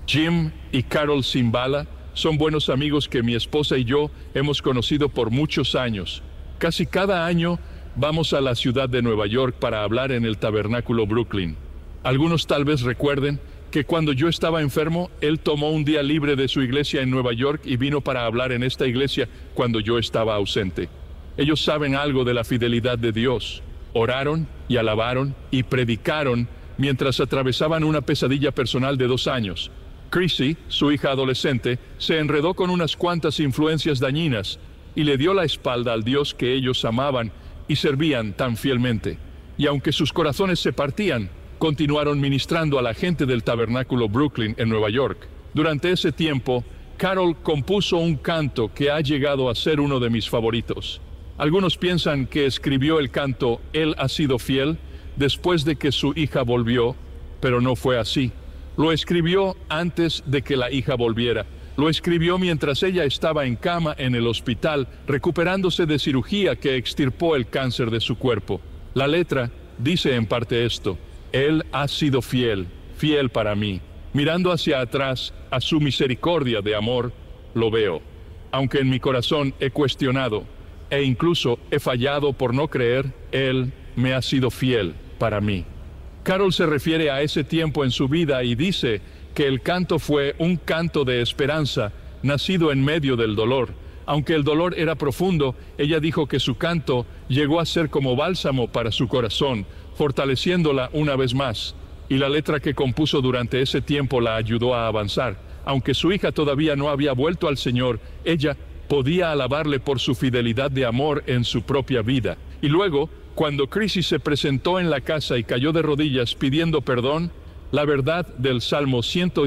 Jim y Carol Simbala son buenos amigos que mi esposa y yo hemos conocido por muchos años. Casi cada año vamos a la ciudad de Nueva York para hablar en el Tabernáculo Brooklyn. Algunos tal vez recuerden que cuando yo estaba enfermo, él tomó un día libre de su iglesia en Nueva York y vino para hablar en esta iglesia cuando yo estaba ausente. Ellos saben algo de la fidelidad de Dios. Oraron y alabaron y predicaron mientras atravesaban una pesadilla personal de 2 años. Chrissy, su hija adolescente, se enredó con unas cuantas influencias dañinas y le dio la espalda al Dios que ellos amaban y servían tan fielmente. Y aunque sus corazones se partían, continuaron ministrando a la gente del Tabernáculo Brooklyn en Nueva York. Durante ese tiempo, Carol compuso un canto que ha llegado a ser uno de mis favoritos. Algunos piensan que escribió el canto "Él ha sido fiel" después de que su hija volvió, pero no fue así. Lo escribió antes de que la hija volviera. Lo escribió mientras ella estaba en cama en el hospital, recuperándose de cirugía que extirpó el cáncer de su cuerpo. La letra dice en parte esto: Él ha sido fiel, fiel para mí. Mirando hacia atrás a su misericordia de amor, lo veo. Aunque en mi corazón he cuestionado e incluso he fallado por no creer, Él me ha sido fiel para mí. Carol se refiere a ese tiempo en su vida y dice que el canto fue un canto de esperanza, nacido en medio del dolor. Aunque el dolor era profundo, ella dijo que su canto llegó a ser como bálsamo para su corazón, fortaleciéndola una vez más. Y la letra que compuso durante ese tiempo la ayudó a avanzar. Aunque su hija todavía no había vuelto al Señor, ella podía alabarle por su fidelidad de amor en su propia vida. Y luego, cuando Chrissy se presentó en la casa y cayó de rodillas pidiendo perdón, la verdad del Salmo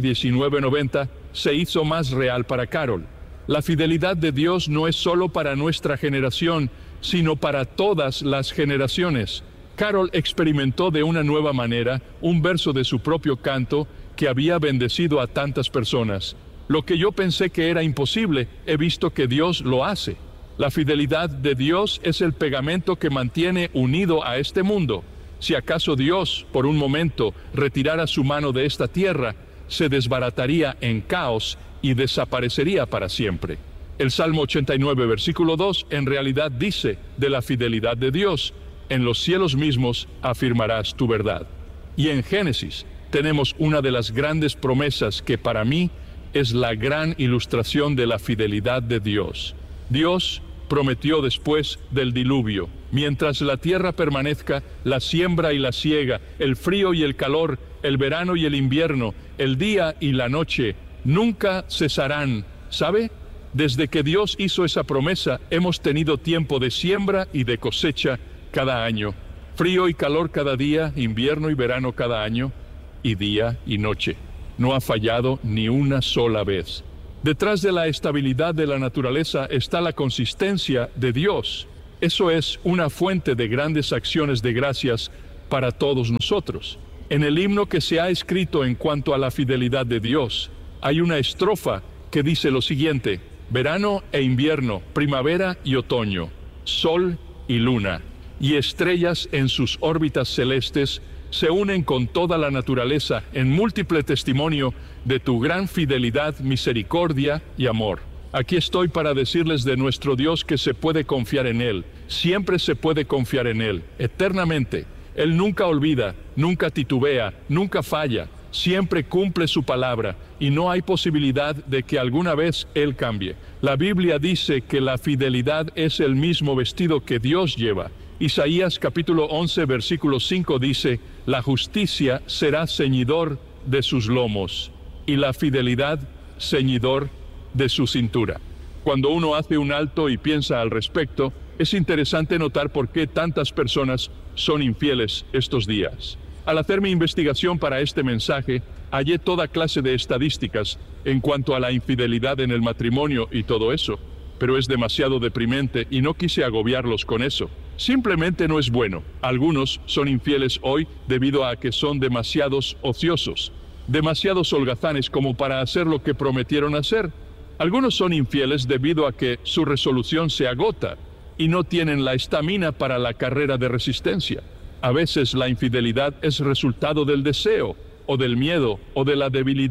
119:90 se hizo más real para Carol. La fidelidad de Dios no es solo para nuestra generación, sino para todas las generaciones. Carol experimentó de una nueva manera un verso de su propio canto que había bendecido a tantas personas. Lo que yo pensé que era imposible, he visto que Dios lo hace. La fidelidad de Dios es el pegamento que mantiene unido a este mundo. Si acaso Dios, por un momento, retirara su mano de esta tierra, se desbarataría en caos y desaparecería para siempre. El Salmo 89, versículo 2, en realidad dice de la fidelidad de Dios: en los cielos mismos afirmarás tu verdad. Y en Génesis tenemos una de las grandes promesas que para mí es la gran ilustración de la fidelidad de Dios. Dios prometió después del diluvio: mientras la tierra permanezca, la siembra y la siega, el frío y el calor, el verano y el invierno, el día y la noche, nunca cesarán. ¿Sabe? Desde que Dios hizo esa promesa, hemos tenido tiempo de siembra y de cosecha cada año. Frío y calor cada día, invierno y verano cada año, y día y noche. No ha fallado ni una sola vez. Detrás de la estabilidad de la naturaleza está la consistencia de Dios. Eso es una fuente de grandes acciones de gracias para todos nosotros. En el himno que se ha escrito en cuanto a la fidelidad de Dios, hay una estrofa que dice lo siguiente: verano e invierno, primavera y otoño, sol y luna, y estrellas en sus órbitas celestes se unen con toda la naturaleza en múltiple testimonio de tu gran fidelidad, misericordia y amor. Aquí estoy para decirles de nuestro Dios que se puede confiar en Él, siempre se puede confiar en Él, eternamente. Él nunca olvida, nunca titubea, nunca falla, siempre cumple su palabra y no hay posibilidad de que alguna vez Él cambie. La Biblia dice que la fidelidad es el mismo vestido que Dios lleva. Isaías capítulo 11 versículo 5 dice: la justicia será ceñidor de sus lomos y la fidelidad ceñidor de su cintura. Cuando uno hace un alto y piensa al respecto, es interesante notar por qué tantas personas son infieles estos días. Al hacer mi investigación para este mensaje, hallé toda clase de estadísticas en cuanto a la infidelidad en el matrimonio y todo eso, pero es demasiado deprimente y no quise agobiarlos con eso. Simplemente no es bueno. Algunos son infieles hoy debido a que son demasiados ociosos, demasiados holgazanes como para hacer lo que prometieron hacer. Algunos son infieles debido a que su resolución se agota y no tienen la estamina para la carrera de resistencia. A veces la infidelidad es resultado del deseo, o del miedo, o de la debilidad,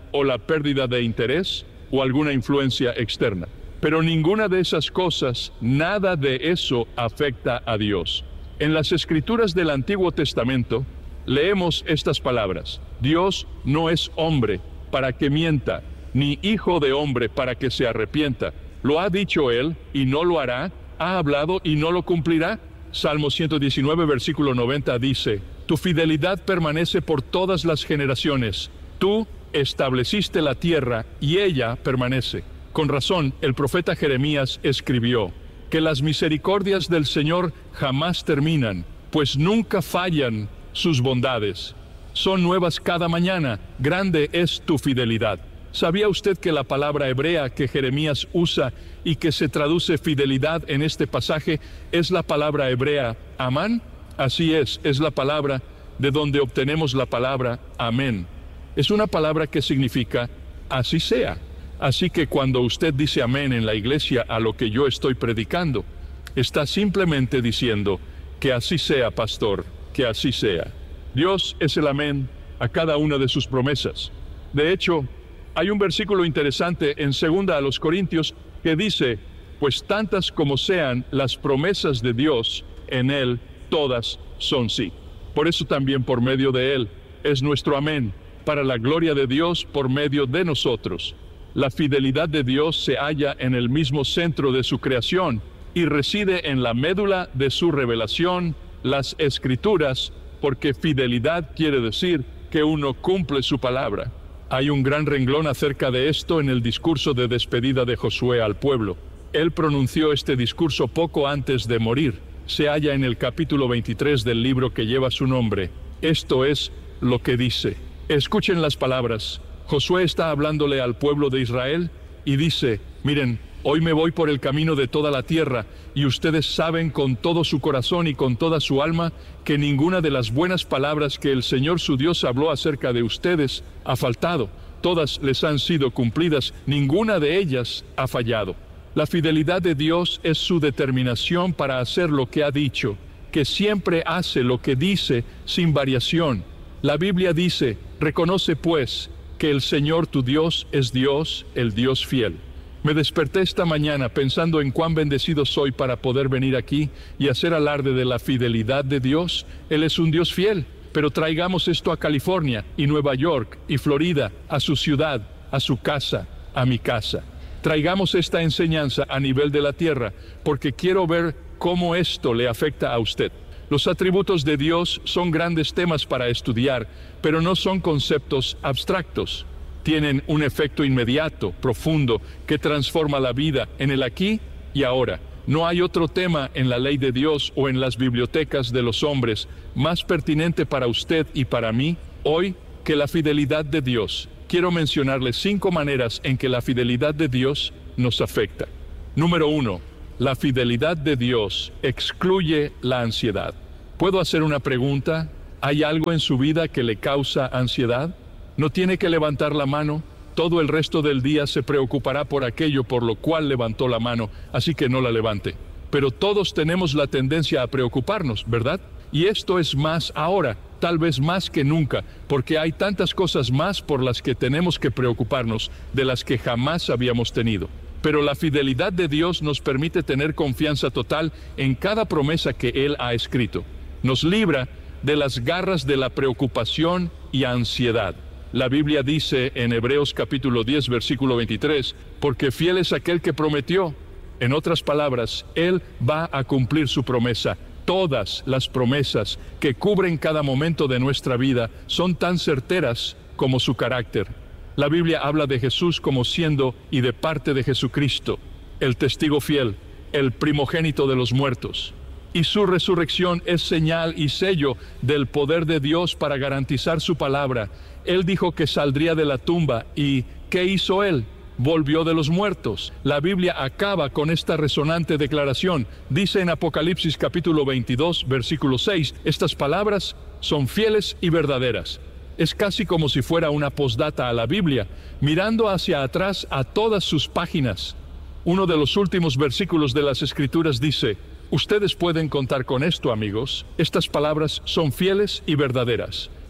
o la pérdida de interés o alguna influencia externa. Pero ninguna de esas cosas, nada de eso afecta a Dios. En las Escrituras del Antiguo Testamento leemos estas palabras: Dios no es hombre para que mienta, ni hijo de hombre para que se arrepienta. ¿Lo ha dicho Él y no lo hará? ¿Ha hablado y no lo cumplirá? Salmo 119, versículo 90 dice: Tu fidelidad permanece por todas las generaciones. Tú estableciste la tierra y ella permanece. Con razón, el profeta Jeremías escribió que las misericordias del Señor jamás terminan, pues nunca fallan sus bondades. Son nuevas cada mañana, grande es tu fidelidad. ¿Sabía usted que la palabra hebrea que Jeremías usa y que se traduce fidelidad en este pasaje es la palabra hebrea amán? Así es la palabra de donde obtenemos la palabra amén. Es una palabra que significa así sea. Así que cuando usted dice amén en la iglesia a lo que yo estoy predicando, está simplemente diciendo que así sea, pastor, que así sea. Dios es el amén a cada una de sus promesas. De hecho, hay un versículo interesante en 2 Corintios que dice: pues tantas como sean las promesas de Dios, en Él todas son sí. Por eso también por medio de Él es nuestro amén, para la gloria de Dios por medio de nosotros. La fidelidad de Dios se halla en el mismo centro de su creación y reside en la médula de su revelación, las Escrituras, porque fidelidad quiere decir que uno cumple su palabra. Hay un gran renglón acerca de esto en el discurso de despedida de Josué al pueblo. Él pronunció este discurso poco antes de morir. Se halla en el capítulo 23 del libro que lleva su nombre. Esto es lo que dice. Escuchen las palabras. Josué está hablándole al pueblo de Israel y dice: miren, hoy me voy por el camino de toda la tierra, y ustedes saben con todo su corazón y con toda su alma que ninguna de las buenas palabras que el Señor su Dios habló acerca de ustedes ha faltado. Todas les han sido cumplidas, ninguna de ellas ha fallado. La fidelidad de Dios es su determinación para hacer lo que ha dicho, que siempre hace lo que dice sin variación. La Biblia dice: reconoce pues que el Señor tu Dios es Dios, el Dios fiel. Me desperté esta mañana pensando en cuán bendecido soy para poder venir aquí y hacer alarde de la fidelidad de Dios. Él es un Dios fiel, pero traigamos esto a California y Nueva York y Florida, a su ciudad, a su casa, a mi casa. Traigamos esta enseñanza a nivel de la tierra, porque quiero ver cómo esto le afecta a usted. Los atributos de Dios son grandes temas para estudiar, pero no son conceptos abstractos. Tienen un efecto inmediato, profundo, que transforma la vida en el aquí y ahora. No hay otro tema en la ley de Dios o en las bibliotecas de los hombres más pertinente para usted y para mí hoy que la fidelidad de Dios. Quiero mencionarles 5 maneras en que la fidelidad de Dios nos afecta. Número 1. La fidelidad de Dios excluye la ansiedad. ¿Puedo hacer una pregunta? ¿Hay algo en su vida que le causa ansiedad? No tiene que levantar la mano. Todo el resto del día se preocupará por aquello por lo cual levantó la mano, así que no la levante. Pero todos tenemos la tendencia a preocuparnos, ¿verdad? Y esto es más ahora, tal vez más que nunca, porque hay tantas cosas más por las que tenemos que preocuparnos, de las que jamás habíamos tenido. Pero la fidelidad de Dios nos permite tener confianza total en cada promesa que Él ha escrito. Nos libra de las garras de la preocupación y ansiedad. La Biblia dice en Hebreos capítulo 10, versículo 23, porque fiel es aquel que prometió. En otras palabras, Él va a cumplir su promesa. Todas las promesas que cubren cada momento de nuestra vida son tan certeras como su carácter. La Biblia habla de Jesús como siendo y de parte de Jesucristo, el testigo fiel, el primogénito de los muertos. Y su resurrección es señal y sello del poder de Dios para garantizar su palabra. Él dijo que saldría de la tumba y ¿qué hizo Él? Volvió de los muertos. La Biblia acaba con esta resonante declaración. Dice en Apocalipsis capítulo 22, versículo 6, estas palabras son fieles y verdaderas. Es casi como si fuera una postdata a la Biblia, mirando hacia atrás a todas sus páginas. Uno de los últimos versículos de las Escrituras dice: ustedes pueden contar con esto, amigos. Estas palabras son fieles y verdaderas.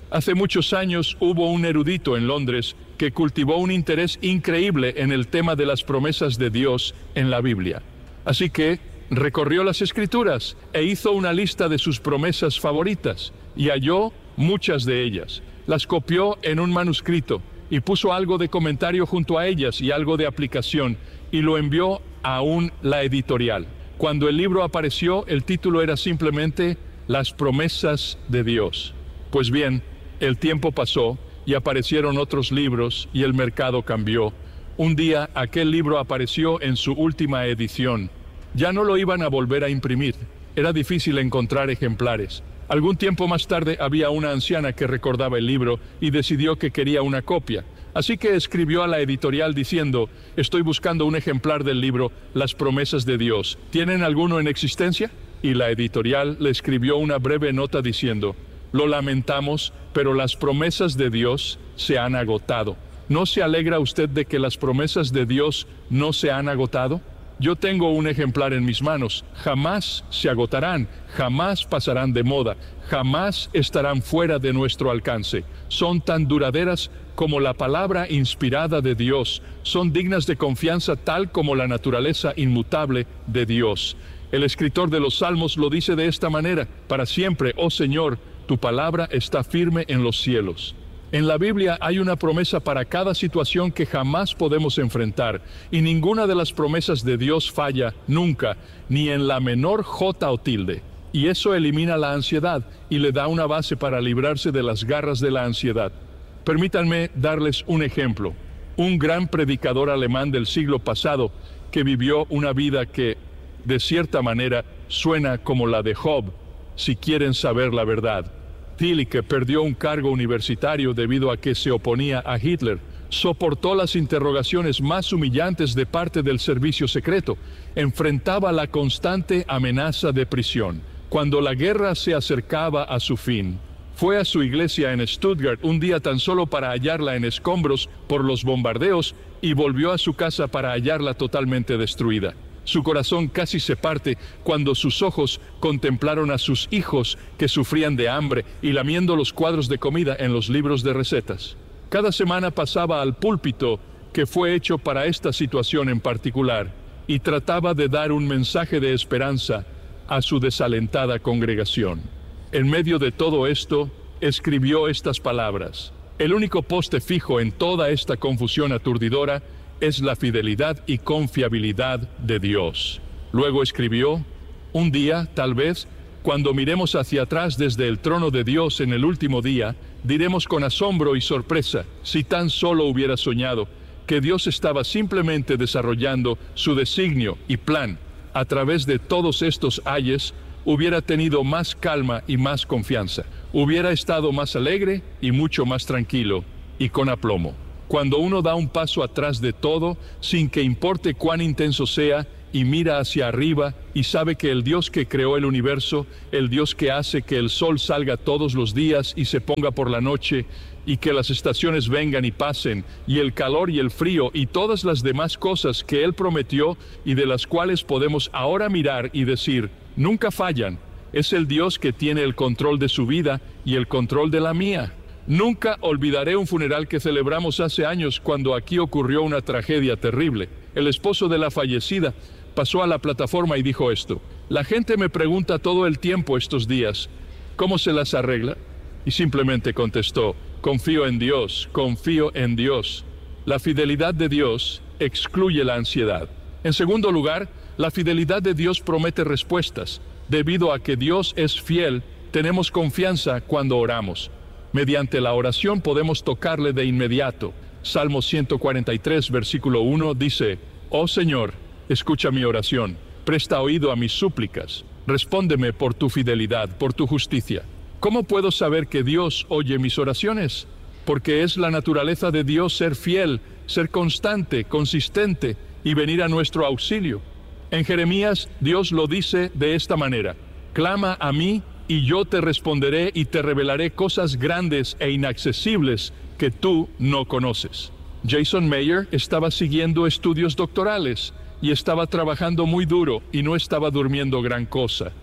Hace muchos años hubo un erudito en Londres que cultivó un interés increíble en el tema de las promesas de Dios en la Biblia. Así que recorrió las Escrituras e hizo una lista de sus promesas favoritas y halló muchas de ellas. Las copió en un manuscrito y puso algo de comentario junto a ellas y algo de aplicación y lo envió a la editorial. Cuando el libro apareció, el título era simplemente Las promesas de Dios. Pues bien, el tiempo pasó y aparecieron otros libros y el mercado cambió. Un día aquel libro apareció en su última edición. Ya no lo iban a volver a imprimir. Era difícil encontrar ejemplares. Algún tiempo más tarde había una anciana que recordaba el libro y decidió que quería una copia. Así que escribió a la editorial diciendo: estoy buscando un ejemplar del libro Las promesas de Dios. ¿Tienen alguno en existencia? Y la editorial le escribió una breve nota diciendo: lo lamentamos, pero las promesas de Dios se han agotado. ¿No se alegra usted de que las promesas de Dios no se han agotado? Yo tengo un ejemplar en mis manos. Jamás se agotarán, jamás pasarán de moda, jamás estarán fuera de nuestro alcance. Son tan duraderas como la palabra inspirada de Dios. Son dignas de confianza tal como la naturaleza inmutable de Dios. El escritor de los Salmos lo dice de esta manera: para siempre, oh Señor, tu palabra está firme en los cielos. En la Biblia hay una promesa para cada situación que jamás podemos enfrentar, y ninguna de las promesas de Dios falla nunca, ni en la menor jota o tilde. Y eso elimina la ansiedad y le da una base para librarse de las garras de la ansiedad. Permítanme darles un ejemplo. Un gran predicador alemán del siglo pasado que vivió una vida que, de cierta manera, suena como la de Job, si quieren saber la verdad. Tillich perdió un cargo universitario debido a que se oponía a Hitler. Soportó las interrogaciones más humillantes de parte del servicio secreto. Enfrentaba la constante amenaza de prisión. Cuando la guerra se acercaba a su fin, fue a su iglesia en Stuttgart un día tan solo para hallarla en escombros por los bombardeos y volvió a su casa para hallarla totalmente destruida. Su corazón casi se parte cuando sus ojos contemplaron a sus hijos que sufrían de hambre y lamiendo los cuadros de comida en los libros de recetas. Cada semana pasaba al púlpito que fue hecho para esta situación en particular y trataba de dar un mensaje de esperanza a su desalentada congregación. En medio de todo esto, escribió estas palabras: el único poste fijo en toda esta confusión aturdidora es la fidelidad y confiabilidad de Dios. Luego escribió: un día, tal vez, cuando miremos hacia atrás desde el trono de Dios en el último día, diremos con asombro y sorpresa, si tan solo hubiera soñado, que Dios estaba simplemente desarrollando su designio y plan. A través de todos estos ayes, hubiera tenido más calma y más confianza. Hubiera estado más alegre y mucho más tranquilo y con aplomo. Cuando uno da un paso atrás de todo, sin que importe cuán intenso sea, y mira hacia arriba y sabe que el Dios que creó el universo, el Dios que hace que el sol salga todos los días y se ponga por la noche, y que las estaciones vengan y pasen, y el calor y el frío y todas las demás cosas que Él prometió y de las cuales podemos ahora mirar y decir, nunca fallan, es el Dios que tiene el control de su vida y el control de la mía. Nunca olvidaré un funeral que celebramos hace años cuando aquí ocurrió una tragedia terrible. El esposo de la fallecida pasó a la plataforma y dijo esto: la gente me pregunta todo el tiempo estos días, ¿cómo se las arregla? Y simplemente contestó: confío en Dios, confío en Dios. La fidelidad de Dios excluye la ansiedad. En segundo lugar, la fidelidad de Dios promete respuestas. Debido a que Dios es fiel, tenemos confianza cuando oramos. Mediante la oración podemos tocarle de inmediato. Salmo 143, versículo 1 dice: oh Señor, escucha mi oración, presta oído a mis súplicas, respóndeme por tu fidelidad, por tu justicia. ¿Cómo puedo saber que Dios oye mis oraciones? Porque es la naturaleza de Dios ser fiel, ser constante, consistente y venir a nuestro auxilio. En Jeremías, Dios lo dice de esta manera: clama a mí y yo te responderé y te revelaré cosas grandes e inaccesibles que tú no conoces. Jason Mayer estaba siguiendo estudios doctorales y estaba trabajando muy duro y no estaba durmiendo gran cosa.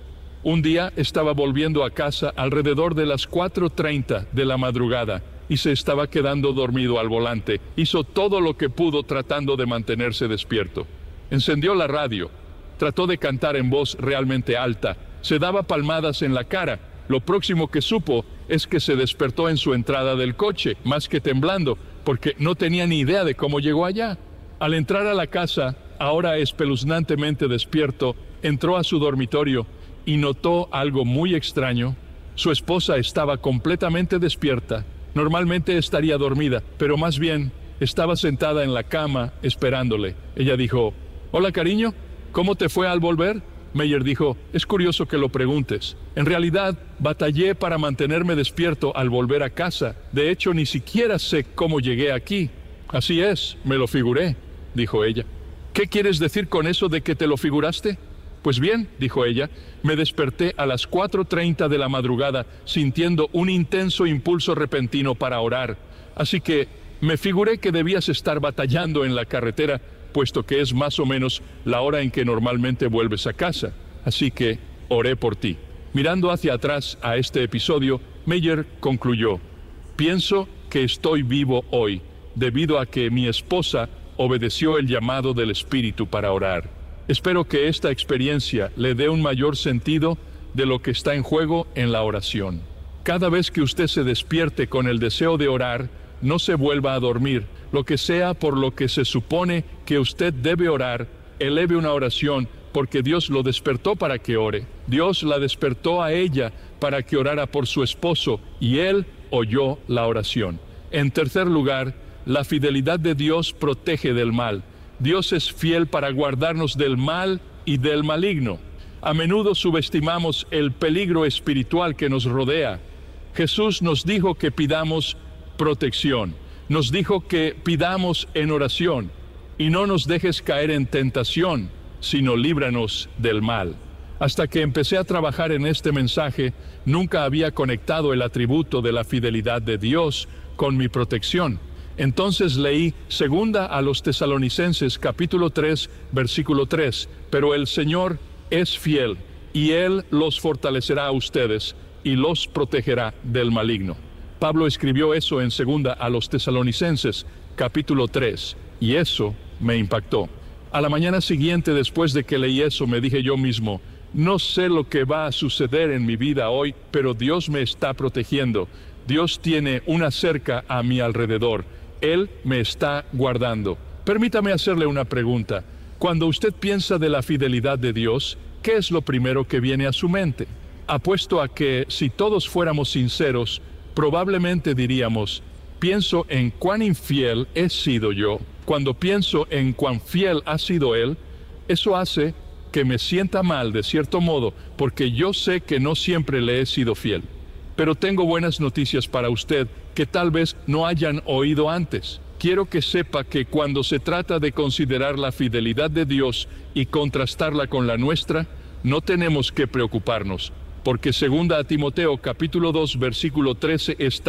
Un día estaba volviendo a casa alrededor de las 4:30 de la madrugada y se estaba quedando dormido al volante. Hizo todo lo que pudo tratando de mantenerse despierto. Encendió la radio, trató de cantar en voz realmente alta, se daba palmadas en la cara. Lo próximo que supo es que se despertó en su entrada del coche, más que temblando, porque no tenía ni idea de cómo llegó allá. Al entrar a la casa, ahora espeluznantemente despierto, entró a su dormitorio y notó algo muy extraño. Su esposa estaba completamente despierta. Normalmente estaría dormida, pero más bien estaba sentada en la cama esperándole. Ella dijo: «Hola, cariño, ¿cómo te fue al volver?». Meyer dijo: «Es curioso que lo preguntes. En realidad, batallé para mantenerme despierto al volver a casa. De hecho, ni siquiera sé cómo llegué aquí». «Así es, me lo figuré», dijo ella. «¿Qué quieres decir con eso de que te lo figuraste?». «Pues bien», dijo ella, «me desperté a las 4:30 de la madrugada sintiendo un intenso impulso repentino para orar. Así que me figuré que debías estar batallando en la carretera, puesto que es más o menos la hora en que normalmente vuelves a casa. Así que oré por ti». Mirando hacia atrás a este episodio, Meyer concluyó: «Pienso que estoy vivo hoy, debido a que mi esposa obedeció el llamado del Espíritu para orar». Espero que esta experiencia le dé un mayor sentido de lo que está en juego en la oración. Cada vez que usted se despierte con el deseo de orar, no se vuelva a dormir. Lo que sea por lo que se supone que usted debe orar, eleve una oración, porque Dios lo despertó para que ore. Dios la despertó a ella para que orara por su esposo, y él oyó la oración. En tercer lugar, la fidelidad de Dios protege del mal. Dios es fiel para guardarnos del mal y del maligno. A menudo subestimamos el peligro espiritual que nos rodea. Jesús nos dijo que pidamos protección. Nos dijo que pidamos en oración. Y no nos dejes caer en tentación, sino líbranos del mal. Hasta que empecé a trabajar en este mensaje, nunca había conectado el atributo de la fidelidad de Dios con mi protección. Entonces leí 2 a los Tesalonicenses capítulo 3, versículo 3. «Pero el Señor es fiel, y Él los fortalecerá a ustedes, y los protegerá del maligno». Pablo escribió eso en 2 a los Tesalonicenses capítulo 3, y eso me impactó. A la mañana siguiente, después de que leí eso, me dije yo mismo: no sé lo que va a suceder en mi vida hoy, pero Dios me está protegiendo. Dios tiene una cerca a mi alrededor. Él me está guardando. Permítame hacerle una pregunta. Cuando usted piensa de la fidelidad de Dios, ¿qué es lo primero que viene a su mente? Apuesto a que, si todos fuéramos sinceros, probablemente diríamos: pienso en cuán infiel he sido yo. Cuando pienso en cuán fiel ha sido Él, eso hace que me sienta mal de cierto modo, porque yo sé que no siempre le he sido fiel. Pero tengo buenas noticias para usted que tal vez no hayan oído antes. Quiero que sepa que cuando se trata de considerar la fidelidad de Dios y contrastarla con la nuestra, no tenemos que preocuparnos, porque 2 a Timoteo capítulo 2 versículo 13 está